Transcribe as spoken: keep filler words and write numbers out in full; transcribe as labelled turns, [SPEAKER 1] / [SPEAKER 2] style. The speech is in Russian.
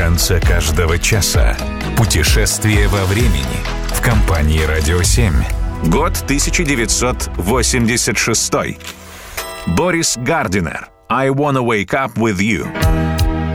[SPEAKER 1] конце каждого часа. Путешествие во времени в компании «Радио семь». Год тысяча девятьсот восемьдесят шестой. Борис Гардинер. «I wanna wake up with you».